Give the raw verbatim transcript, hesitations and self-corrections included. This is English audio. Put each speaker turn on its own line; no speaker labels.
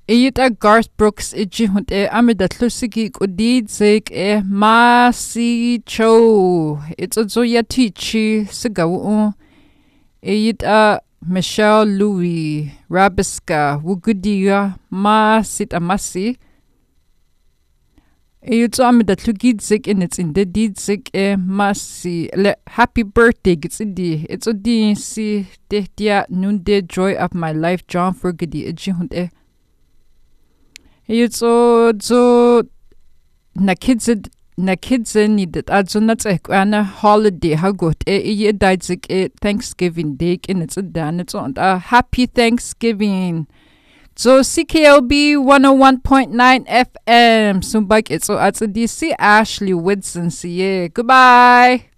Iyita Garth Brooks ijihut e amida tlusigi kudid zik e masi cho. It's a ya tichi sigawu. Iyita Michelle Louis Rabiska wugudiya masit amasi. Iyita amida tlugid zik in it's in the did zik e masi le happy birthday gets idi. It's a di si dehtia nunde joy of my life John Fergudi ijihut e. Yutso zo na kids na kids need that adzo nats ekwana holiday hagot e ye daidzik e Thanksgiving day in it's a dan it's on a happy Thanksgiving. So C K L B one oh one point nine F M sumbak it's so at D C Ashley Woodson see goodbye.